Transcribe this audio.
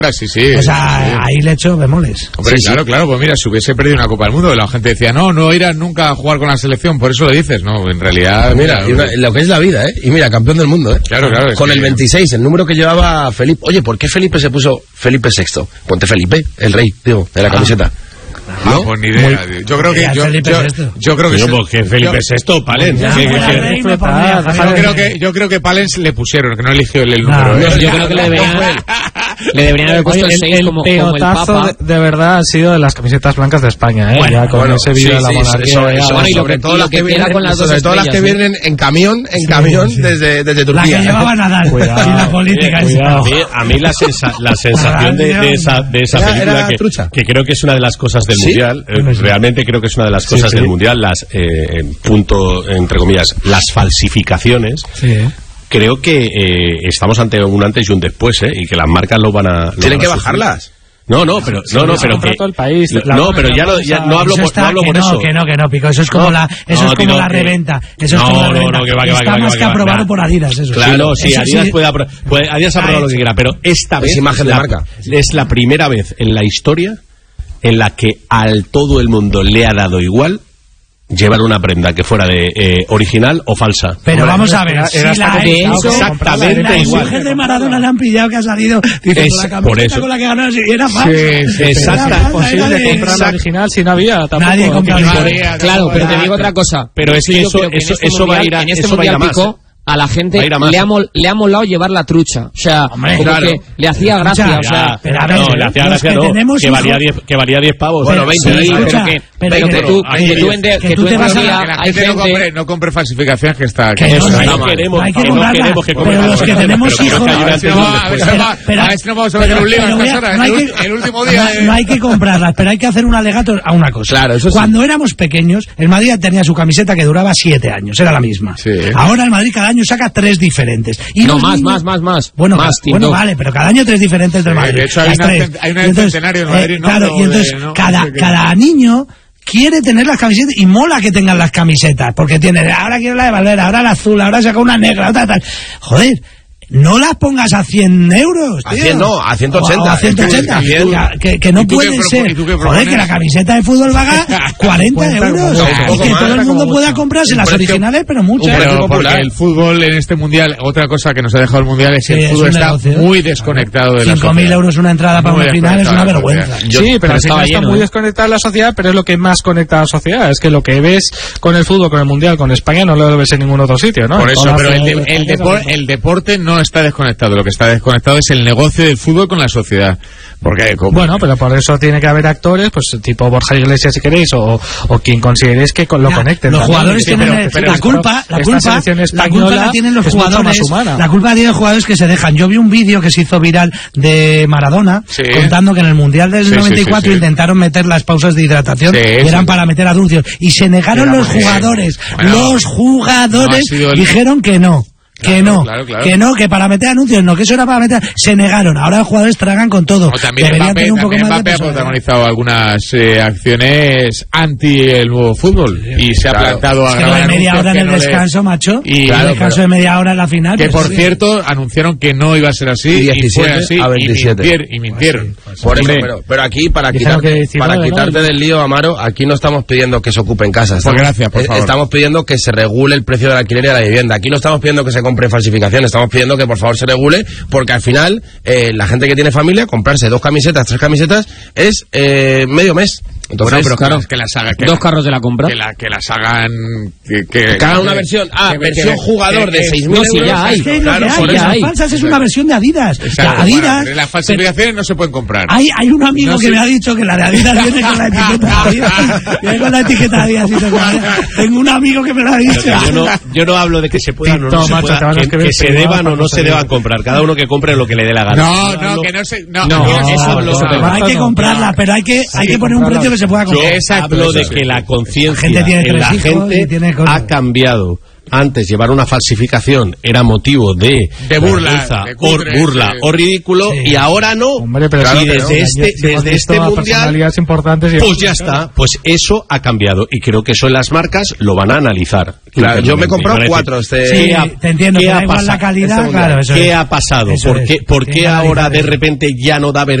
Sí. O sea, ahí le echo bemoles. Hombre, claro, pues mira, si hubiese perdido una Copa del Mundo, la gente decía, no irán nunca a jugar con la selección, por eso lo dices, no, en realidad... Mira, lo que es la vida, ¿eh? Y mira, campeón del mundo, ¿eh? Claro. Con el 26, el número que llevaba Felipe. Oye, ¿por qué Felipe se puso Felipe VI? Ponte Felipe, el rey, digo, de la camiseta. ¿No? Pues ni idea. Yo creo que porque Felipe VI, Palens. Yo creo que Palens le pusieron, que no eligió el número. Yo creo que le deberían haber puesto el 6 como el Papa. De verdad ha sido de las camisetas blancas de España, ya con ese vídeo de la monarquía. Sobre todo las que vienen en camión desde Turquía. La que llevaba Nadal y la política. A mí la sensación de esa película que creo que es una de las cosas del Mundial, realmente creo que es una de las cosas del Mundial, las punto entre comillas, las falsificaciones. Creo que estamos ante un antes y un después, y que las marcas tienen que bajarlas. No, pero ya no hablo por eso. Que no, Pico, eso es como la reventa. Eso es como la reventa. Está más que aprobado por Adidas, eso. Claro, sí, Adidas Adidas ha aprobado lo que quiera, pero esta vez imagen de marca. Es la primera vez en la historia en la que al todo el mundo le ha dado igual llevar una prenda que fuera de original o falsa. Pero vamos a ver, exactamente la igual. mujer de Maradona le han pillado que ha salido la camiseta con la que ganó, si era falsa. Exacto. Es posible comprar la original si no había. Nadie compraba. Claro, pero te digo otra cosa. Pero es que eso va a ir a más. A la gente le ha molado llevar la trucha. O sea, que le hacía gracia. O sea, le hacía gracia, que valía 10 pavos. Bueno, 20. Pero que tú te vas a la gente no compre falsificaciones que está... No queremos que pero los que tenemos hijos... A ver si no vamos a meter un lío en estas horas, el último día... No hay que comprarlas, pero hay que hacer un alegato a una cosa. Claro, eso sí. Cuando éramos pequeños, el Madrid tenía su camiseta que duraba 7 años, era la misma. Ahora el Madrid cada año saca 3 diferentes. Y más. Bueno, vale, pero cada año 3 diferentes del Madrid. De hecho, hay una del centenario en Madrid, ¿no? Claro, y entonces cada niño quiere tener las camisetas y mola que tengan las camisetas, porque ahora quiero la de Valera, ahora la azul, ahora saca una negra, otra tal. Joder, no las pongas a 100 euros, tío. A 100 no, a 180. O a 180. Que no pueden ser. Joder, que la camiseta de fútbol valga 40 euros. Y que todo el mundo pueda comprarse las originales, pero muchas. Porque el fútbol en este mundial, otra cosa que nos ha dejado el mundial es que el fútbol está muy desconectado de la sociedad. 5.000 euros una entrada para una final es una vergüenza. Sí, pero está muy desconectada de la sociedad, pero es lo que más conecta a la sociedad. Es que lo que ves con el fútbol, con el mundial, con España, no lo ves en ningún otro sitio, ¿no? Por eso, pero el deporte no está desconectado. Lo que está desconectado es el negocio del fútbol con la sociedad. Porque bueno, pero por eso tiene que haber actores, pues tipo Borja Iglesias si queréis, o quien consideréis que lo conecten. Los jugadores tienen la culpa la tienen los jugadores. La culpa la tienen los jugadores que se dejan. Yo vi un vídeo que se hizo viral de Maradona contando que en el Mundial del 94 intentaron meter las pausas de hidratación y eran para meter anuncios y se negaron los jugadores. Los jugadores dijeron que no. Claro. Que para meter anuncios no, que eso era para meter, se negaron. Ahora los jugadores tragan con todo. También Mbappé ha protagonizado algunas acciones anti el nuevo fútbol y se ha plantado a grabar media hora en el descanso, macho. Y el descanso de media hora en la final. Que por cierto anunciaron que no iba a ser así y fue así a 27. Y mintieron. Por eso, pero aquí para quitarte del lío, Amaro, aquí no estamos pidiendo que se ocupen casas. Pues gracias, por favor. Estamos pidiendo que se regule el precio del alquiler y de la vivienda. Aquí no estamos pidiendo que se compre falsificación, estamos pidiendo que por favor se regule, porque al final la gente que tiene familia, comprarse 2 camisetas, 3 camisetas es medio mes. Entonces, pero claro, que las hagan, dos carros de la compra, que las hagan, que hagan una versión, versión jugador de 6.000 euros. Ya hay, las falsas es una versión de Adidas. Adidas, las falsificaciones no se pueden comprar. Hay un amigo que me ha dicho que la de Adidas viene con la etiqueta de Adidas. Viene con la etiqueta de Adidas. Tengo un amigo que me lo ha dicho. Yo no hablo de que se puedan o no se puedan, que se deban o no se deban comprar. Cada uno que compre lo que le dé la gana. No, que no se... No, hay que comprarla, pero hay que poner un precio que se pueda comprar. Yo hablo de que la conciencia en la gente ha cambiado. Antes llevar una falsificación era motivo de burla, o ridículo, y ahora no. Hombre, pero y desde este mundial, pues ya está, pues eso ha cambiado, y creo que eso en las marcas lo van a analizar. Claro, yo me he comprado 4 Sí, te entiendo, ¿qué da igual la calidad, claro, eso ¿Qué ha pasado? ¿Por qué ahora de repente ya no da vergüenza